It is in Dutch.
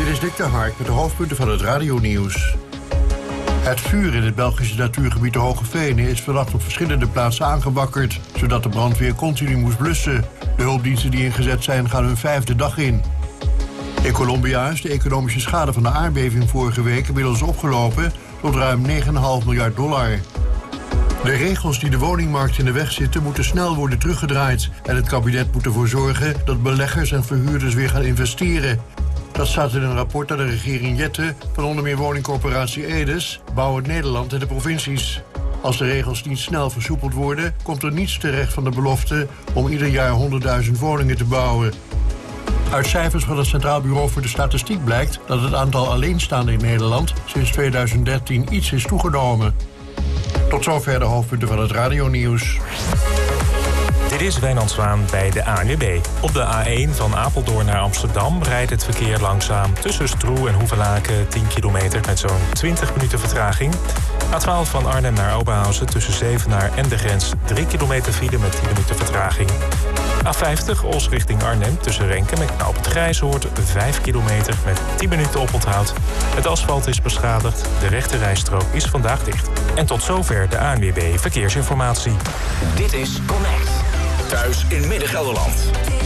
Dit is Dick de Hark met de hoofdpunten van het radionieuws. Het vuur in het Belgische natuurgebied de Hoge Venen is vannacht op verschillende plaatsen aangewakkerd, zodat de brandweer continu moest blussen. De hulpdiensten die ingezet zijn gaan hun 5e dag in. In Colombia is de economische schade van de aardbeving vorige week inmiddels opgelopen tot ruim $9,5 miljard. De regels die de woningmarkt in de weg zitten moeten snel worden teruggedraaid. En het kabinet moet ervoor zorgen dat beleggers en verhuurders weer gaan investeren. Dat staat in een rapport aan de regering Jette van onder meer woningcorporatie Edes, Bouwend Nederland en de provincies. Als de regels niet snel versoepeld worden, komt er niets terecht van de belofte om ieder jaar 100.000 woningen te bouwen. Uit cijfers van het Centraal Bureau voor de Statistiek blijkt dat het aantal alleenstaanden in Nederland sinds 2013 iets is toegenomen. Tot zover de hoofdpunten van het radionieuws. Dit is Wijnand Zwaan bij de ANWB. Op de A1 van Apeldoorn naar Amsterdam rijdt het verkeer langzaam tussen Stroe en Hoevelaken 10 kilometer met zo'n 20 minuten vertraging. A12 van Arnhem naar Oberhausen tussen Zevenaar en de grens 3 kilometer file met 10 minuten vertraging. A50 Os richting Arnhem tussen Renken en knooppunt Grijshoort 5 kilometer met 10 minuten oponthoud. Het asfalt is beschadigd, de rechte rijstrook is vandaag dicht. En tot zover de ANWB Verkeersinformatie. Dit is Connect. Thuis in Midden-Gelderland.